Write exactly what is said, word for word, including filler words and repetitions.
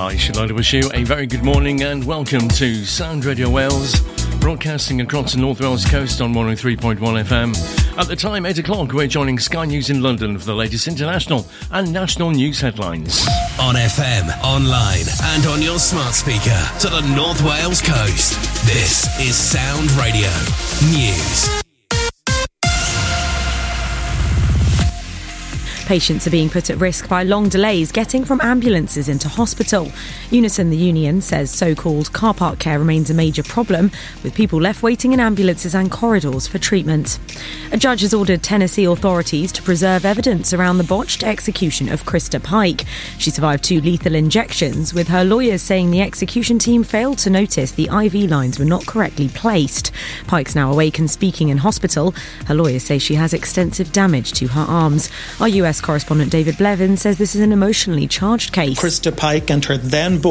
I should like to wish you a very good morning and welcome to Sound Radio Wales, broadcasting across the North Wales coast on one oh three point one F M. At the time, eight o'clock, we're joining Sky News in London for the latest international and national news headlines. On F M, online and on your smart speaker to the North Wales coast. This is Sound Radio News. Patients are being put at risk by long delays getting from ambulances into hospital. Unison, the union, says so-called car park care remains a major problem, with people left waiting in ambulances and corridors for treatment. A judge has ordered Tennessee authorities to preserve evidence around the botched execution of Krista Pike. She survived two lethal injections, with her lawyers saying the execution team failed to notice the I V lines were not correctly placed. Pike's now awake and speaking in hospital. Her lawyers say she has extensive damage to her arms. Our U S correspondent David Blevin says this is an emotionally charged case. Krista Pike and her then